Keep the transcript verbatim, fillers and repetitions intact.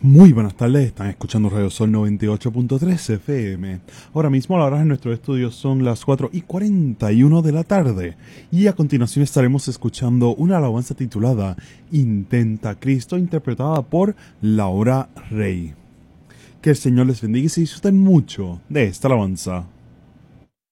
Muy buenas tardes, están escuchando Radio Sol noventa y ocho punto tres F M. Ahora mismo las horas en nuestro estudio son las cuatro y cuarenta y uno de la tarde. Y a continuación estaremos escuchando una alabanza titulada Intenta Cristo, interpretada por Laura Rey. Que el Señor les bendiga y se disfruten mucho de esta alabanza.